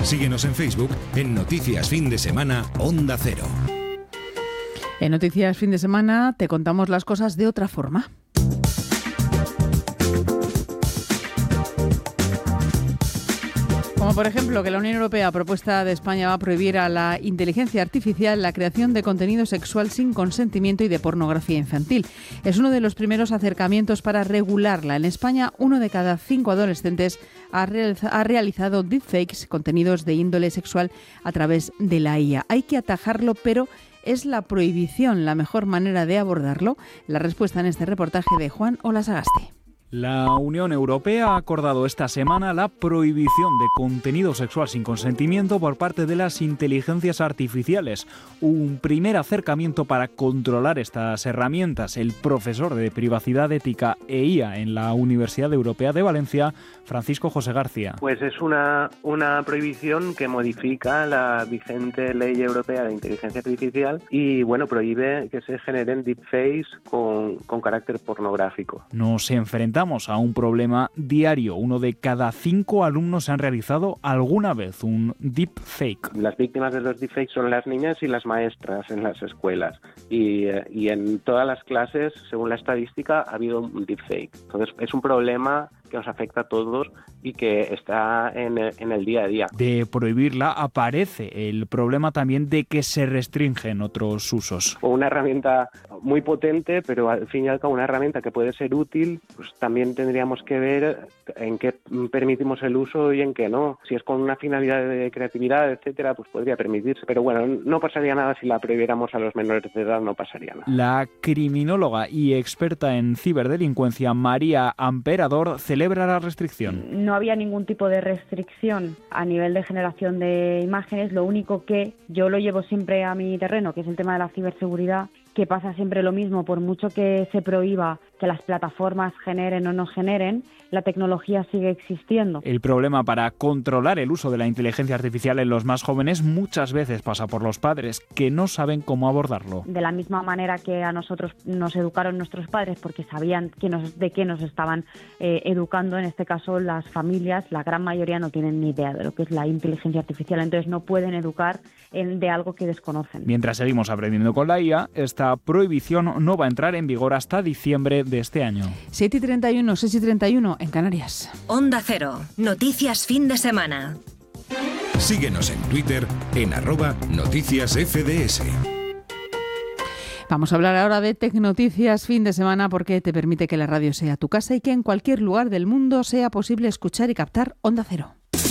Síguenos en Facebook en Noticias Fin de Semana Onda Cero. En Noticias Fin de Semana te contamos las cosas de otra forma. Como por ejemplo que la Unión Europea, a propuesta de España, va a prohibir a la inteligencia artificial la creación de contenido sexual sin consentimiento y de pornografía infantil. Es uno de los primeros acercamientos para regularla. En España, 1 de cada 5 adolescentes ha realizado deepfakes, contenidos de índole sexual, a través de la IA. Hay que atajarlo, pero ¿es la prohibición la mejor manera de abordarlo? La respuesta en este reportaje de Juan Olasagasti. La Unión Europea ha acordado esta semana la prohibición de contenido sexual sin consentimiento por parte de las inteligencias artificiales. Un primer acercamiento para controlar estas herramientas. El profesor de Privacidad Ética e IA en la Universidad Europea de Valencia, Francisco José García. Pues es una prohibición que modifica la vigente Ley Europea de Inteligencia Artificial y, bueno, prohíbe que se generen deepfakes con carácter pornográfico. Nos enfrentamos a un problema diario. 1 de cada 5 alumnos han realizado alguna vez un deepfake. Las víctimas de los deepfakes son las niñas y las maestras en las escuelas. Y en todas las clases, según la estadística, ha habido un deepfake. Entonces, es un problema que nos afecta a todos y que está en el día a día. De prohibirla aparece el problema también de que se restringen otros usos. Una herramienta muy potente, pero al fin y al cabo una herramienta que puede ser útil, pues también tendríamos que ver en qué permitimos el uso y en qué no. Si es con una finalidad de creatividad, etcétera, pues podría permitirse. Pero bueno, no pasaría nada si la prohibiéramos a los menores de edad, no pasaría nada. La criminóloga y experta en ciberdelincuencia María Amperador celebra la restricción. No había ningún tipo de restricción a nivel de generación de imágenes. Lo único que yo lo llevo siempre a mi terreno, que es el tema de la ciberseguridad, que pasa siempre lo mismo. Por mucho que se prohíba que las plataformas generen o no generen, la tecnología sigue existiendo. El problema para controlar el uso de la inteligencia artificial en los más jóvenes muchas veces pasa por los padres, que no saben cómo abordarlo. De la misma manera que a nosotros nos educaron nuestros padres, porque sabían de qué nos estaban educando, en este caso las familias, la gran mayoría no tienen ni idea de lo que es la inteligencia artificial, entonces no pueden educar de algo que desconocen. Mientras seguimos aprendiendo con la IA, esta prohibición no va a entrar en vigor hasta diciembre de este año. 7:31, 6:31 en Canarias. Onda Cero, noticias fin de semana. Síguenos en Twitter en @noticiasfds. Vamos a hablar ahora de Tecnoticias Fin de Semana, porque te permite que la radio sea tu casa y que en cualquier lugar del mundo sea posible escuchar y captar Onda Cero.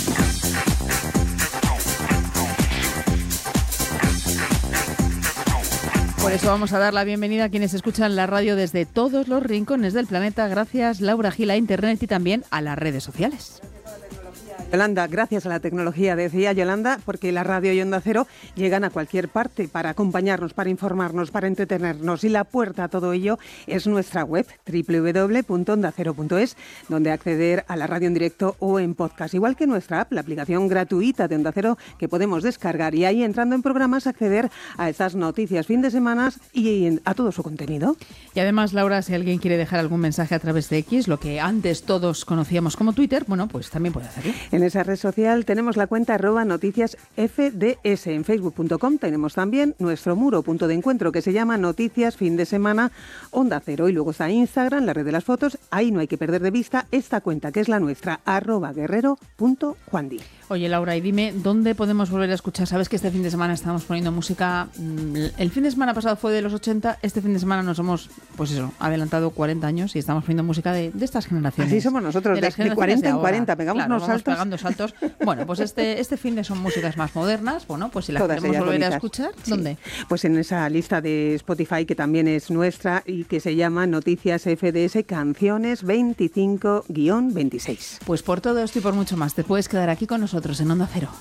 Por eso vamos a dar la bienvenida a quienes escuchan la radio desde todos los rincones del planeta. Gracias, Laura Gil, a Internet y también a las redes sociales. Yolanda, gracias a la tecnología, decía Yolanda, porque la radio y Onda Cero llegan a cualquier parte para acompañarnos, para informarnos, para entretenernos, y la puerta a todo ello es nuestra web, www.ondacero.es, donde acceder a la radio en directo o en podcast, igual que nuestra app, la aplicación gratuita de Onda Cero que podemos descargar, y ahí, entrando en programas, acceder a estas noticias fin de semana y a todo su contenido. Y además, Laura, si alguien quiere dejar algún mensaje a través de X, lo que antes todos conocíamos como Twitter, bueno, pues también puede hacerlo. En esa red social tenemos la cuenta @noticiasfds. En facebook.com tenemos también nuestro muro, punto de encuentro, que se llama Noticias Fin de Semana Onda Cero. Y luego está Instagram, la red de las fotos. Ahí no hay que perder de vista esta cuenta, que es la nuestra, @guerrero.juandi. Oye, Laura, y dime, ¿dónde podemos volver a escuchar? Sabes que este fin de semana estamos poniendo música. El fin de semana pasado fue de los 80, este fin de semana nos hemos, pues eso, adelantado 40 años y estamos poniendo música de estas generaciones. Así somos nosotros, de 40 en 40, pegamos unos saltos. Pegando saltos. Bueno, pues este fin de son músicas más modernas. Bueno, pues si las Todas queremos volver bonitas. a escuchar, Sí. ¿dónde? Pues en esa lista de Spotify, que también es nuestra y que se llama Noticias FDS Canciones 25-26. Pues por todo esto y por mucho más, te puedes quedar aquí con nosotros en Onda Cero.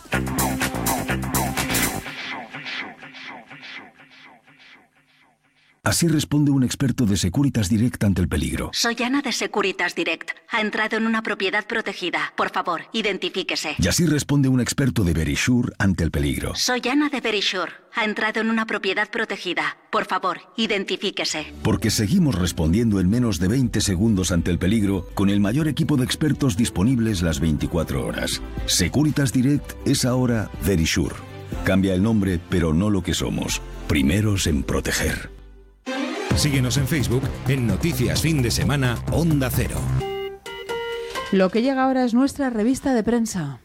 Así responde un experto de Securitas Direct ante el peligro. Soy Ana de Securitas Direct. Ha entrado en una propiedad protegida. Por favor, identifíquese. Y así responde un experto de Verisure ante el peligro. Soy Ana de Verisure. Ha entrado en una propiedad protegida. Por favor, identifíquese. Porque seguimos respondiendo en menos de 20 segundos ante el peligro con el mayor equipo de expertos disponibles las 24 horas. Securitas Direct es ahora Verisure. Cambia el nombre, pero no lo que somos. Primeros en proteger. Síguenos en Facebook en Noticias Fin de Semana Onda Cero. Lo que llega ahora es nuestra revista de prensa.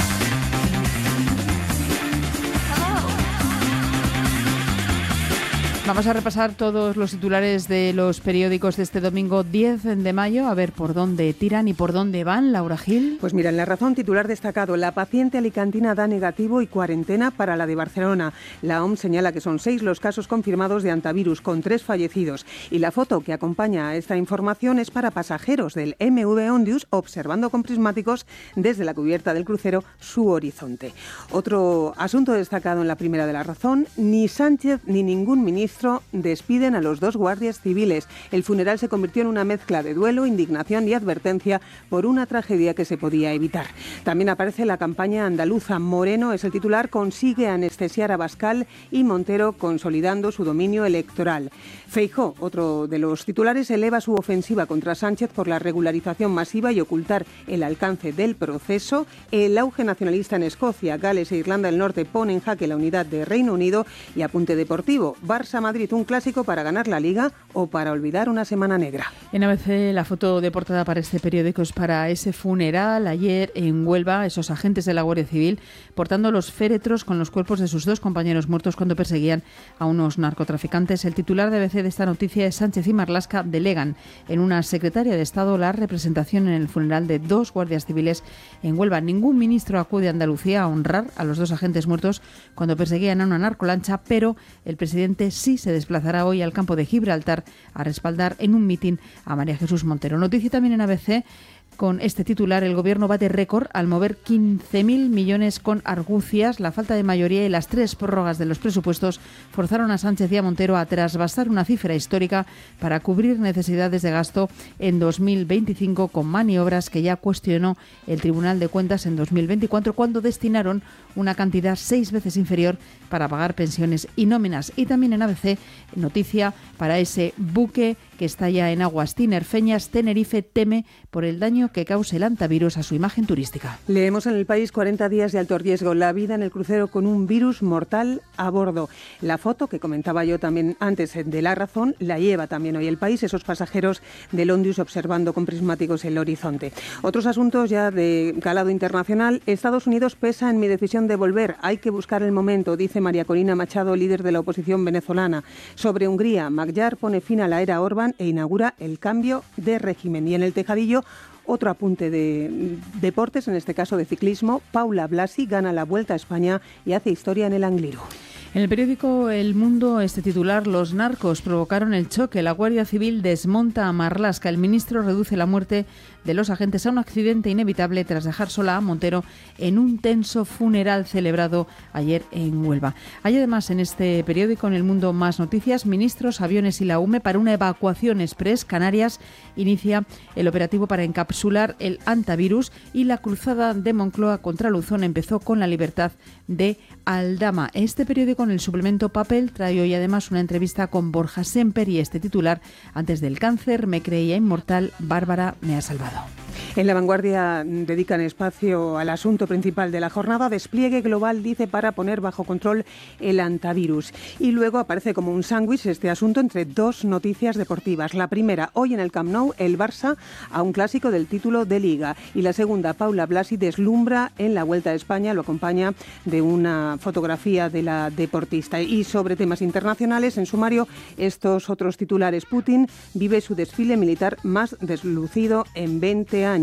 Vamos a repasar todos los titulares de los periódicos de este domingo 10 de mayo, a ver por dónde tiran y por dónde van. Laura Gil. Pues mira, en La Razón, titular destacado: la paciente alicantina da negativo y cuarentena para la de Barcelona. La OMS señala que son 6 los casos confirmados de hantavirus, con 3 fallecidos. Y la foto que acompaña a esta información es para pasajeros del MV Ondius observando con prismáticos desde la cubierta del crucero su horizonte. Otro asunto destacado en la primera de La Razón: ni Sánchez ni ningún ministro despiden a los 2 guardias civiles. El funeral se convirtió en una mezcla de duelo, indignación y advertencia por una tragedia que se podía evitar. También aparece la campaña andaluza. Moreno es el titular: consigue anestesiar a Abascal y Montero consolidando su dominio electoral. Feijóo, otro de los titulares, eleva su ofensiva contra Sánchez por la regularización masiva y ocultar el alcance del proceso. El auge nacionalista en Escocia, Gales e Irlanda del Norte pone en jaque la unidad de Reino Unido. Y apunte deportivo: Barça-Madrid, un clásico para ganar la Liga o para olvidar una semana negra. En ABC, la foto de portada para este periódico es para ese funeral ayer en Huelva, esos agentes de la Guardia Civil portando los féretros con los cuerpos de sus 2 compañeros muertos cuando perseguían a unos narcotraficantes. El titular de ABC de esta noticia es: Sánchez y Marlaska delegan en una secretaria de Estado la representación en el funeral de 2 guardias civiles en Huelva. Ningún ministro acude a Andalucía a honrar a los 2 agentes muertos cuando perseguían a una narcolancha, pero el presidente sí se desplazará hoy al campo de Gibraltar a respaldar en un mitin a María Jesús Montero. Noticia también en ABC con este titular: el Gobierno bate récord al mover 15.000 millones con argucias. La falta de mayoría y las 3 prórrogas de los presupuestos forzaron a Sánchez y a Montero a trasvasar una cifra histórica para cubrir necesidades de gasto en 2025, con maniobras que ya cuestionó el Tribunal de Cuentas en 2024, cuando destinaron una cantidad 6 veces inferior para pagar pensiones y nóminas. Y también en ABC, noticia para ese buque que está ya en aguas tinerfeñas. Tenerife teme por el daño que cause el hantavirus a su imagen turística. Leemos en El País: 40 días de alto riesgo, la vida en el crucero con un virus mortal a bordo. La foto que comentaba yo también antes de La Razón la lleva también hoy El País, esos pasajeros del Ondius observando con prismáticos el horizonte. Otros asuntos ya de calado internacional: Estados Unidos pesa en mi decisión de volver, hay que buscar el momento, dice María Corina Machado, líder de la oposición venezolana. Sobre Hungría, Magyar pone fin a la era Orbán e inaugura el cambio de régimen. Y en el tejadillo, otro apunte de deportes, en este caso de ciclismo: Paula Blasi gana la Vuelta a España y hace historia en el Angliru. En el periódico El Mundo, este titular: los narcos provocaron el choque, la Guardia Civil desmonta a Marlaska, el ministro reduce la muerte de los agentes a un accidente inevitable tras dejar sola a Montero en un tenso funeral celebrado ayer en Huelva. Hay además en este periódico, en El Mundo, más noticias: ministros, aviones y la UME para una evacuación express. Canarias inicia el operativo para encapsular el hantavirus y la cruzada de Moncloa contra Luzón empezó con la libertad de Aldama. Este periódico, en el suplemento Papel, trae hoy además una entrevista con Borja Semper y este titular: antes del cáncer me creía inmortal, Bárbara me ha salvado. En La Vanguardia dedican espacio al asunto principal de la jornada: despliegue global, dice, para poner bajo control el hantavirus. Y luego aparece como un sándwich este asunto entre 2 noticias deportivas. La primera: hoy en el Camp Nou, el Barça a un clásico del título de Liga. Y la segunda: Paula Blasi deslumbra en la Vuelta a España, lo acompaña de una fotografía de la deportista. Y sobre temas internacionales, en sumario, estos otros titulares: Putin vive su desfile militar más deslucido en 20 años.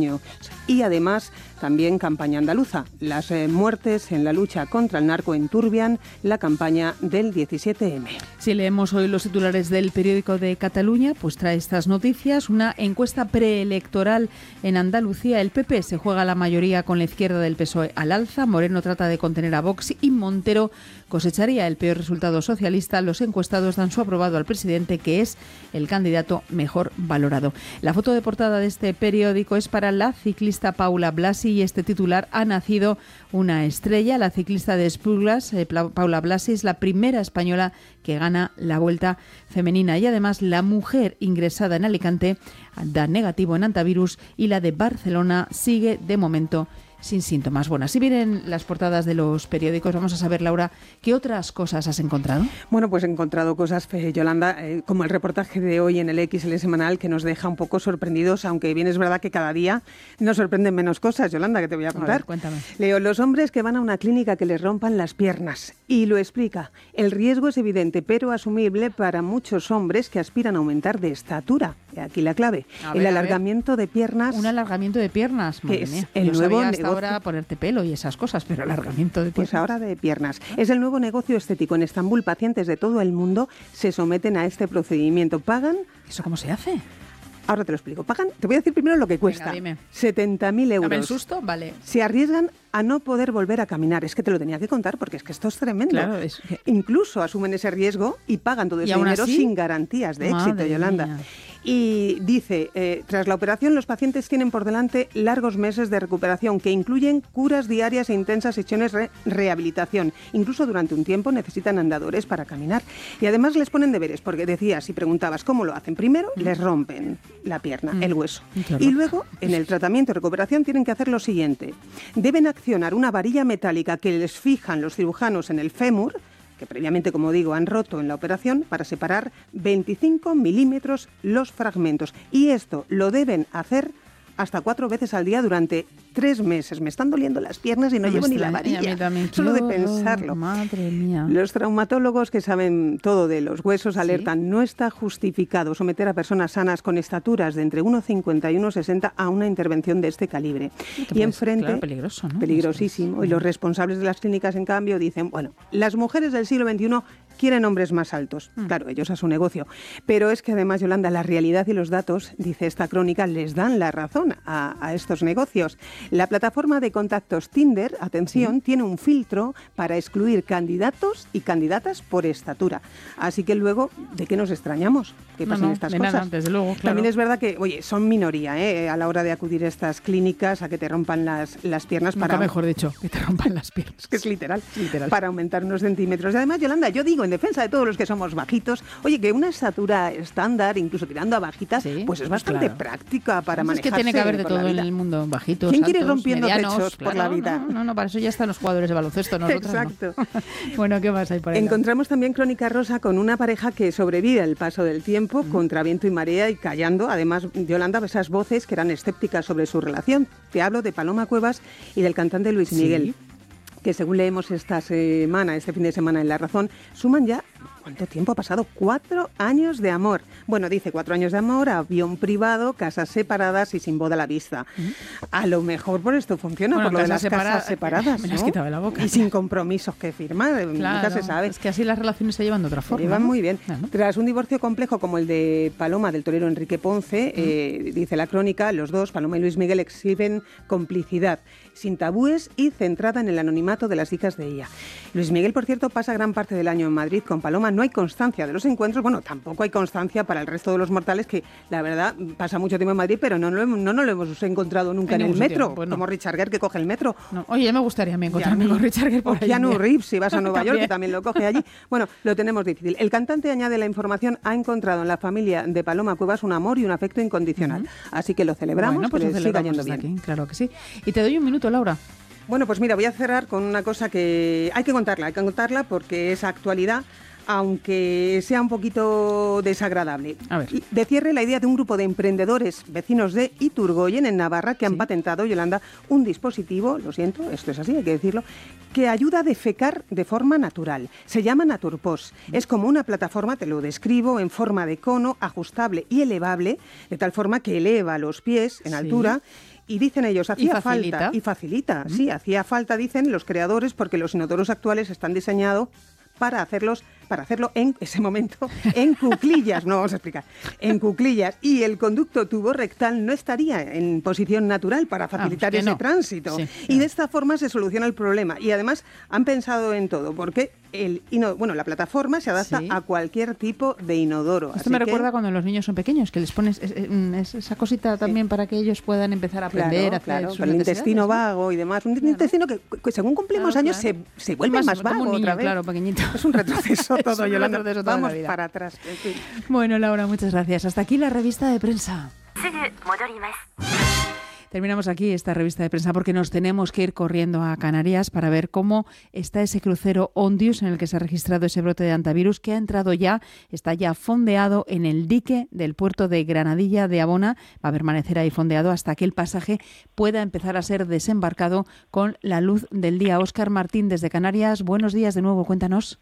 año. Y además también campaña andaluza, las muertes en la lucha contra el narco enturbian la campaña del 17M. Si leemos hoy los titulares del periódico de Cataluña, pues trae estas noticias. Una encuesta preelectoral en Andalucía. El PP se juega la mayoría con la izquierda del PSOE al alza. Moreno trata de contener a Vox y Montero cosecharía el peor resultado socialista. Los encuestados dan su aprobado al presidente, que es el candidato mejor valorado. La foto de portada de este periódico es para la ciclista Paula Blasi y este titular: ha nacido una estrella. La ciclista de Esplugas, Paula Blasi, es la primera española que gana la Vuelta femenina y además la mujer ingresada en Alicante da negativo en antivirus y la de Barcelona sigue de momento sin síntomas. Bueno, así vienen las portadas de los periódicos. Vamos a saber, Laura, ¿qué otras cosas has encontrado? Bueno, pues he encontrado cosas, Yolanda, como el reportaje de hoy en el XL Semanal, que nos deja un poco sorprendidos, aunque bien es verdad que cada día nos sorprenden menos cosas, Yolanda, que te voy a contar. A ver, cuéntame. Leo, los hombres que van a una clínica que les rompan las piernas. Y lo explica. El riesgo es evidente, pero asumible para muchos hombres que aspiran a aumentar de estatura. Aquí la clave. El alargamiento de piernas. Un alargamiento de piernas, madre mía. El Yo nuevo sabía hasta ahora ponerte pelo y esas cosas, pero alargamiento de piernas. Pues ahora de piernas. Es el nuevo negocio estético. En Estambul, pacientes de todo el mundo se someten a este procedimiento. ¿Pagan? ¿Eso cómo se hace? Ahora te lo explico. Pagan, te voy a decir primero lo que cuesta. Venga, dime. 70.000 euros. ¿Dame el susto? Vale. Se arriesgan a no poder volver a caminar. Es que te lo tenía que contar porque es que esto es tremendo. Claro, es que... Incluso asumen ese riesgo y pagan todo ese dinero sin garantías de éxito, Yolanda. Mía. Y dice, tras la operación los pacientes tienen por delante largos meses de recuperación que incluyen curas diarias e intensas sesiones de rehabilitación. Incluso durante un tiempo necesitan andadores para caminar. Y además les ponen deberes, porque decías y preguntabas cómo lo hacen. Primero les rompen la pierna, el hueso. Y luego en el tratamiento y recuperación tienen que hacer lo siguiente. Deben accionar una varilla metálica que les fijan los cirujanos en el fémur, que previamente, como digo, han roto en la operación, para separar 25 milímetros los fragmentos. Y esto lo deben hacer hasta 4 veces al día durante 3 meses. Me están doliendo las piernas y no llevo ni la varilla. Solo de pensarlo. Madre mía. Los traumatólogos que saben todo de los huesos alertan, no está justificado someter a personas sanas con estaturas de entre 1,50 y 1,60 a una intervención de este calibre. Y enfrente, claro, peligroso, ¿no? Peligrosísimo. Y los responsables de las clínicas, en cambio, dicen, bueno, las mujeres del siglo XXI quieren hombres más altos. Claro, ellos a su negocio. Pero es que además, Yolanda, la realidad y los datos, dice esta crónica, les dan la razón a estos negocios. La plataforma de contactos Tinder, atención, tiene un filtro para excluir candidatos y candidatas por estatura. Así que luego, ¿de qué nos extrañamos? ¿Qué pasan estas cosas? Nada, desde luego, claro. También es verdad que, oye, son minoría a la hora de acudir a estas clínicas a que te rompan las piernas. Nunca mejor dicho, que te rompan las piernas. Que es literal, para aumentar unos centímetros. Y además, Yolanda, yo digo, en defensa de todos los que somos bajitos, oye, que una estatura estándar, incluso tirando a bajita, pues es bastante práctica para manejarse. Es que tiene que haber de todo en el mundo, bajitos, ¿quién altos, quiere rompiendo medianos, techos por la vida? No, para eso ya están los jugadores de baloncesto, nosotros. Exacto. No. Bueno, ¿qué más hay por ahí? Encontramos también crónica rosa con una pareja que sobrevive al paso del tiempo, contra viento y marea y callando. Además, Yolanda, esas voces que eran escépticas sobre su relación. Te hablo de Paloma Cuevas y del cantante Luis Miguel, que según leemos este fin de semana en La Razón, suman ya, ¿cuánto tiempo ha pasado? 4 años de amor. Bueno, dice 4 años de amor, avión privado, casas separadas y sin boda a la vista. A lo mejor por esto funciona, por lo de las casas separadas, me lo has quitado de la boca. Y sin compromisos que firmar, nunca se sabe. Es que así las relaciones se llevan de otra forma. Se llevan muy bien. Claro. Tras un divorcio complejo como el de Paloma, del torero Enrique Ponce, dice la crónica, los dos, Paloma y Luis Miguel, exhiben complicidad, sin tabúes y centrada en el anonimato de las hijas de ella. Luis Miguel, por cierto, pasa gran parte del año en Madrid con Paloma. No hay constancia de los encuentros, bueno, tampoco hay constancia para el resto de los mortales, que la verdad pasa mucho tiempo en Madrid, pero no lo hemos encontrado nunca en el metro, como Richard Gere, que coge el metro. No. Oye, ya me gustaría a mí encontrarme con Richard Gere por ahí. O Keanu Reeves, si vas a Nueva York, que también lo coge allí. Bueno, lo tenemos difícil. El cantante, añade la información, ha encontrado en la familia de Paloma Cuevas un amor y un afecto incondicional. Así que lo celebramos, bueno, pues que siga yendo bien. Aquí, claro que sí. Y te doy un minuto, Laura. Bueno, pues mira, voy a cerrar con una cosa que hay que contarla porque es actualidad, aunque sea un poquito desagradable. A ver. De cierre, la idea de un grupo de emprendedores vecinos de Iturgoyen, en Navarra, que han patentado, Yolanda, un dispositivo, lo siento, esto es así, hay que decirlo, que ayuda a defecar de forma natural. Se llama Naturpos. Es como una plataforma, te lo describo, en forma de cono, ajustable y elevable, de tal forma que eleva los pies en altura Y dicen ellos, hacía facilita. falta, y facilita, sí, hacía falta, dicen los creadores, porque los inodoros actuales están diseñados para hacerlo en ese momento en cuclillas, no vamos a explicar, en cuclillas, y el conducto tubo rectal no estaría en posición natural para facilitar ese tránsito. Sí, y de esta forma se soluciona el problema. Y además han pensado en todo, porque la plataforma se adapta a cualquier tipo de inodoro. Esto me recuerda cuando los niños son pequeños, que les pones esa cosita también para que ellos puedan empezar a aprender a hacer sus el intestino vago y demás. Un intestino que según cumplimos años se vuelve más vago como un niño, otra vez. Claro, pequeñito. Es un retroceso todo, Yolanda. Vamos vida. Para atrás. En fin. Bueno, Laura, muchas gracias. Hasta aquí la revista de prensa. Terminamos aquí esta revista de prensa porque nos tenemos que ir corriendo a Canarias para ver cómo está ese crucero Ondius en el que se ha registrado ese brote de hantavirus que ha entrado está ya fondeado en el dique del puerto de Granadilla de Abona. Va a permanecer ahí fondeado hasta que el pasaje pueda empezar a ser desembarcado con la luz del día. Óscar Martín, desde Canarias, buenos días de nuevo, cuéntanos.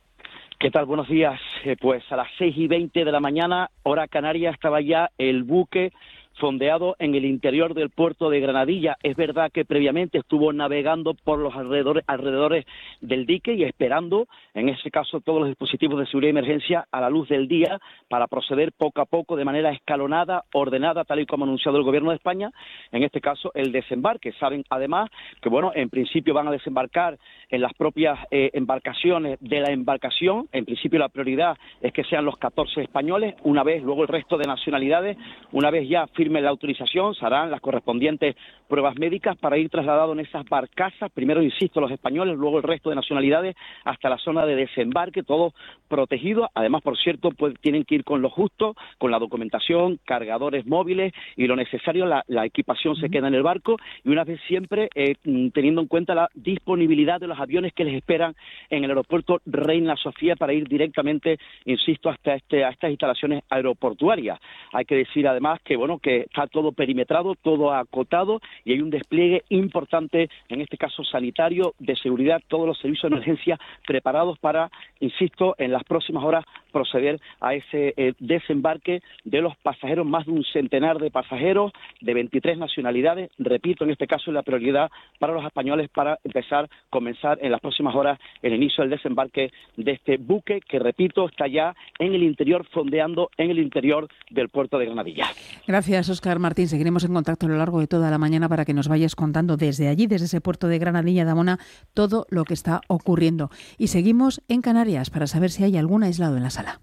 ¿Qué tal? Buenos días. Pues a las 6:20 de la mañana, hora canaria, estaba ya el buque fondeado en el interior del puerto de Granadilla. Es verdad que previamente estuvo navegando por los alrededores del dique y esperando, en ese caso, todos los dispositivos de seguridad y emergencia a la luz del día para proceder poco a poco, de manera escalonada, ordenada, tal y como ha anunciado el Gobierno de España, en este caso el desembarque. Saben además que, en principio van a desembarcar en las propias embarcaciones de la embarcación. En principio la prioridad es que sean los 14 españoles, una vez luego el resto de nacionalidades, una vez ya firmen la autorización, se harán las correspondientes pruebas médicas para ir trasladados en esas barcazas, primero, insisto, los españoles, luego el resto de nacionalidades, hasta la zona de desembarque, todo protegido. Además, por cierto, pues tienen que ir con lo justo, con la documentación, cargadores móviles y lo necesario. La equipación se queda en el barco, y una vez siempre teniendo en cuenta la disponibilidad de los aviones que les esperan en el aeropuerto Reina Sofía para ir directamente, insisto, hasta estas instalaciones aeroportuarias. Hay que decir además que está todo perimetrado, todo acotado, y hay un despliegue importante, en este caso sanitario, de seguridad, todos los servicios de emergencia preparados para, insisto, en las próximas horas proceder a ese desembarque de los pasajeros, más de un centenar de pasajeros de 23 nacionalidades. Repito, en este caso es la prioridad para los españoles para comenzar en las próximas horas el inicio del desembarque de este buque que, repito, está ya en el interior, fondeando en el interior del puerto de Granadilla. Gracias, Óscar Martín. Seguiremos en contacto a lo largo de toda la mañana para que nos vayas contando desde allí, desde ese puerto de Granadilla de Abona, todo lo que está ocurriendo. Y seguimos en Canarias para saber si hay algún aislado en la sala.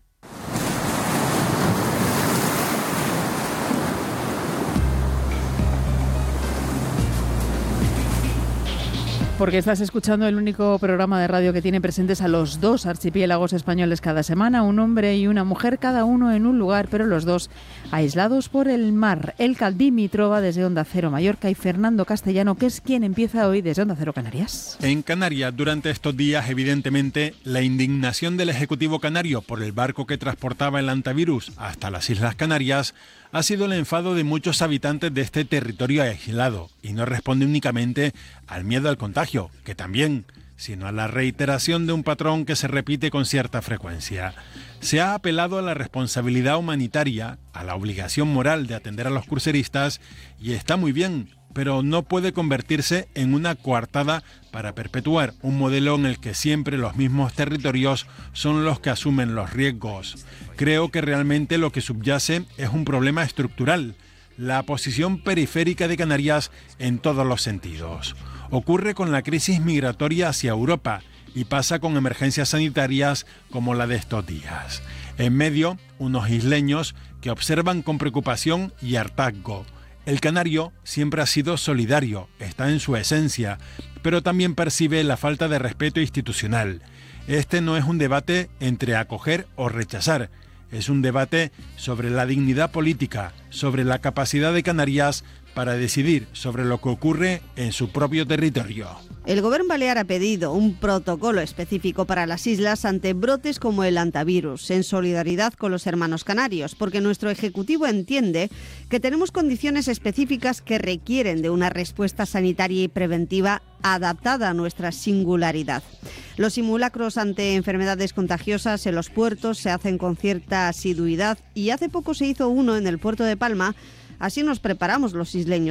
Porque estás escuchando el único programa de radio que tiene presentes a los dos archipiélagos españoles cada semana, un hombre y una mujer, cada uno en un lugar, pero los dos aislados por el mar. Elka Dimitrova desde Onda Cero Mallorca y Fernando Castellano, que es quien empieza hoy desde Onda Cero Canarias. En Canarias, durante estos días, evidentemente, la indignación del Ejecutivo canario por el barco que transportaba el hantavirus hasta las Islas Canarias ha sido el enfado de muchos habitantes de este territorio aislado, y no responde únicamente al miedo al contagio, que también, sino a la reiteración de un patrón que se repite con cierta frecuencia. Se ha apelado a la responsabilidad humanitaria, a la obligación moral de atender a los cruceristas, y está muy bien, pero no puede convertirse en una coartada para perpetuar un modelo en el que siempre los mismos territorios son los que asumen los riesgos. Creo que realmente lo que subyace es un problema estructural, la posición periférica de Canarias en todos los sentidos. Ocurre con la crisis migratoria hacia Europa y pasa con emergencias sanitarias como la de estos días. En medio, unos isleños que observan con preocupación y hartazgo. El canario siempre ha sido solidario, está en su esencia, pero también percibe la falta de respeto institucional. Este no es un debate entre acoger o rechazar, es un debate sobre la dignidad política, sobre la capacidad de Canarias para decidir sobre lo que ocurre en su propio territorio. El Gobierno balear ha pedido un protocolo específico para las islas ante brotes como el hantavirus, en solidaridad con los hermanos canarios, porque nuestro Ejecutivo entiende que tenemos condiciones específicas que requieren de una respuesta sanitaria y preventiva adaptada a nuestra singularidad. Los simulacros ante enfermedades contagiosas en los puertos se hacen con cierta asiduidad y hace poco se hizo uno en el puerto de Palma. Así nos preparamos los isleños